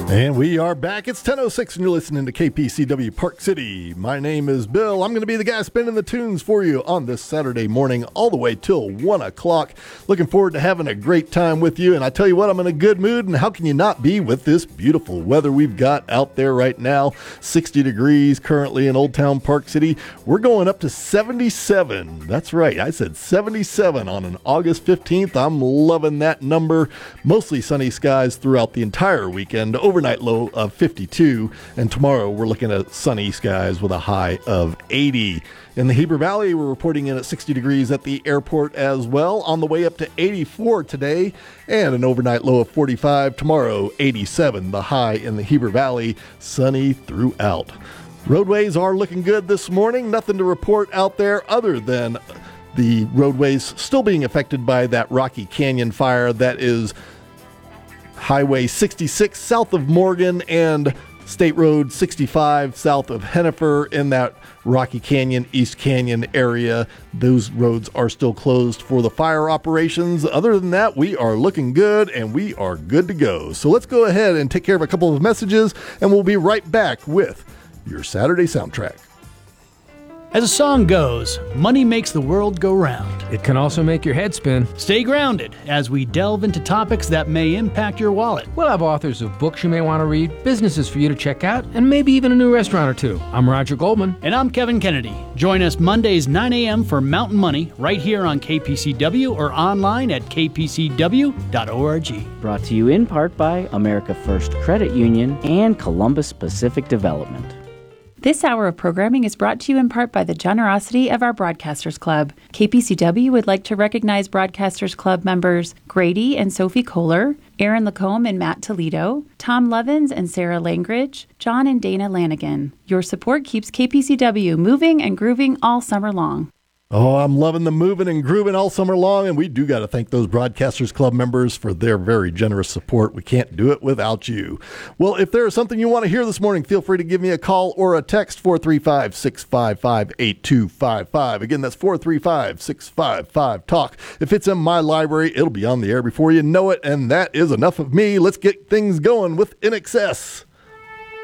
And we are back. It's 10:06 and you're listening to KPCW Park City. My name is Bill. I'm going to be the guy spinning the tunes for you on this Saturday morning all the way till 1 o'clock. Looking forward to having a great time with you. And I tell you what, I'm in a good mood. And how can you not be with this beautiful weather we've got out there right now? 60 degrees currently in Old Town Park City. We're going up to 77. That's right. I said 77 on an August 15th. I'm loving that number. Mostly sunny skies throughout the entire weekend. Overnight low of 52, and tomorrow we're looking at sunny skies with a high of 80. In the Heber Valley, we're reporting in at 60 degrees at the airport as well, on the way up to 84 today, and an overnight low of 45. Tomorrow, 87, the high in the Heber Valley, sunny throughout. Roadways are looking good this morning. Nothing to report out there other than the roadways still being affected by that Rocky Canyon fire that is Highway 66 south of Morgan and State Road 65 south of Hennifer in that Rocky Canyon, East Canyon area. Those roads are still closed for the fire operations. Other than that, we are looking good and we are good to go. So let's go ahead and take care of a couple of messages and we'll be right back with your Saturday soundtrack. As a song goes, money makes the world go round. It can also make your head spin. Stay grounded as we delve into topics that may impact your wallet. We'll have authors of books you may want to read, businesses for you to check out, and maybe even a new restaurant or two. I'm Roger Goldman. And I'm Kevin Kennedy. Join us Mondays 9 a.m. for Mountain Money right here on KPCW or online at kpcw.org. Brought to you in part by America First Credit Union and Columbus Pacific Development. This hour of programming is brought to you in part by the generosity of our Broadcasters Club. KPCW would like to recognize Broadcasters Club members Grady and Sophie Kohler, Aaron Lacombe and Matt Toledo, Tom Levins and Sarah Langridge, John and Dana Lanigan. Your support keeps KPCW moving and grooving all summer long. Oh, I'm loving the moving and grooving all summer long, and we do got to thank those Broadcasters Club members for their very generous support. We can't do it without you. Well, if there is something you want to hear this morning, feel free to give me a call or a text, 435-655-8255. Again, that's 435-655-TALK. If it's in my library, it'll be on the air before you know it, and that is enough of me. Let's get things going with In Excess.